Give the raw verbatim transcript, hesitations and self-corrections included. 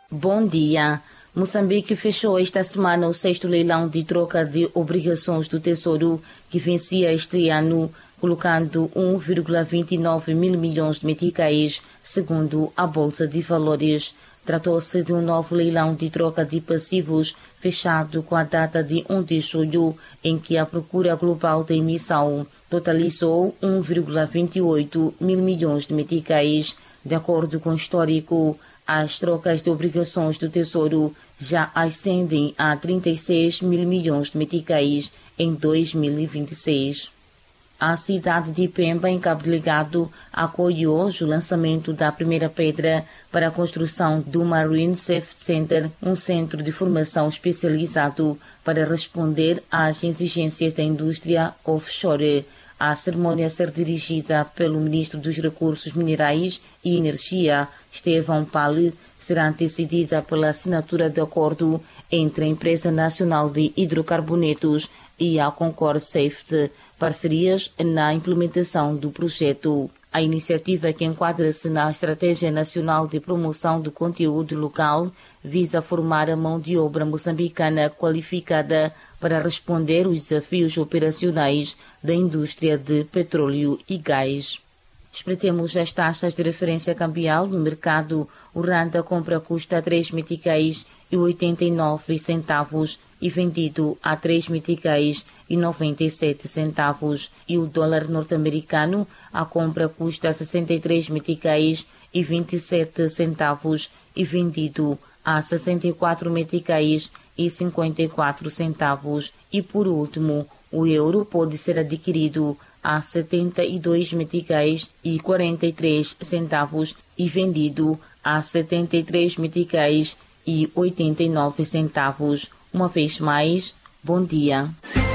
Bom dia. Moçambique fechou esta semana o sexto leilão de troca de obrigações do Tesouro, que vencia este ano, colocando um vírgula vinte e nove mil milhões de meticais, segundo a Bolsa de Valores. Tratou-se de um novo leilão de troca de passivos, fechado com a data de um de julho, em que a procura global de emissão totalizou um vírgula vinte e oito mil milhões de meticais. De acordo com o histórico, as trocas de obrigações do Tesouro já ascendem a trinta e seis mil milhões de meticais em dois mil e vinte e seis. A cidade de Pemba, em Cabo Delgado, acolheu hoje o lançamento da primeira pedra para a construção do Marine Safety Center, um centro de formação especializado para responder às exigências da indústria offshore. A cerimônia a ser dirigida pelo Ministro dos Recursos Minerais e Energia, Estevão Pali, será antecedida pela assinatura de acordo entre a Empresa Nacional de Hidrocarbonetos e a Concord Safety, parcerias na implementação do projeto. A iniciativa, que enquadra-se na Estratégia Nacional de Promoção do Conteúdo Local, visa formar a mão de obra moçambicana qualificada para responder aos desafios operacionais da indústria de petróleo e gás. Espreitemos as taxas de referência cambial no mercado. O randa compra custa três meticais e oitenta e nove centavos e vendido a três meticais e noventa e sete centavos. E o dólar norte-americano, a compra custa sessenta e três meticais e vinte e sete centavos e vendido a sessenta e quatro meticais e cinquenta e quatro centavos. E por último, o euro pode ser adquirido a setenta e dois meticais e quarenta e três centavos e vendido a setenta e três meticais e oitenta e nove centavos. Uma vez mais, bom dia.